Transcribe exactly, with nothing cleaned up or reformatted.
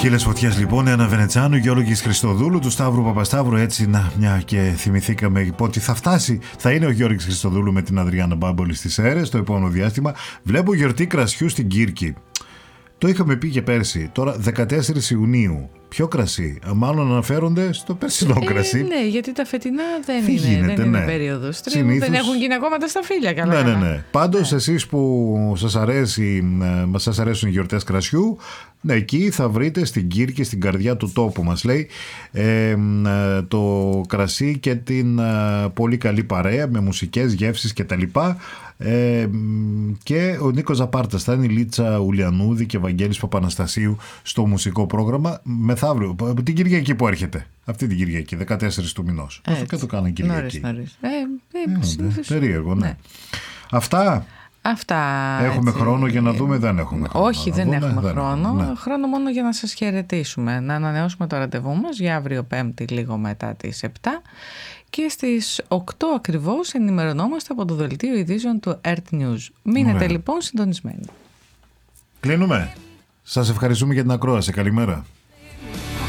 Χίλιες φωτιές λοιπόν, Άννα Βενετσάνου, Γιώργης Χριστοδούλου, του Σταύρου Παπασταύρου. Έτσι, να, μια και θυμηθήκαμε ότι θα φτάσει, θα είναι ο Γιώργης Χριστοδούλου με την Αδριάννα Μπάμπολη στις Σέρρες το επόμενο διάστημα. Βλέπω γιορτή κρασιού στην Κύρκη. Το είχαμε πει και πέρσι. Τώρα δεκατέσσερις Ιουνίου. Ποιο κρασί? Μάλλον αναφέρονται στο περσινό ε, κρασί. Ναι, γιατί τα φετινά δεν Τι είναι, γίνεται, δεν είναι ναι. περίοδος τρίμου, Συνήθως... δεν έχουν γίνει ακόμα τα σταφύλια. Καλά, ναι, καλά. ναι, ναι. Πάντως, ναι. Εσείς που σας, αρέσει, σας αρέσουν οι γιορτές κρασιού, ναι, εκεί θα βρείτε στην Κύρκη, στην καρδιά του τόπου μας λέει, ε, το κρασί και την ε, πολύ καλή παρέα με μουσικές, γεύσεις κτλ. Ε, και ο Νίκος Ζαπάρτας θα είναι η Λίτσα Ουλιανούδη και Βαγγέλης Παπαναστασίου στο μουσικό πρόγραμμα μεθαύριο, την Κυριακή που έρχεται, αυτή την Κυριακή, δεκατέσσερις του μηνός. Αυτό και το κάνανε Κυριακή. Νωρίς, νωρίς. Ε, ε, ε, περίεργο, ναι. ναι. Αυτά. Αυτά. Έχουμε έτσι. χρόνο για να δούμε? Δεν έχουμε χρόνο. Όχι, δεν δούμε, έχουμε δεν χρόνο. έχουμε, ναι. Χρόνο μόνο για να σας χαιρετήσουμε. Να ανανεώσουμε το ραντεβού μας για αύριο Πέμπτη, λίγο μετά τις επτά. Και στις οκτώ ακριβώς ενημερωνόμαστε από το δελτίο ειδήσεων του Earth News. Μείνετε Ωραία. λοιπόν συντονισμένοι. Κλείνουμε. Σας ευχαριστούμε για την ακρόαση. Καλημέρα.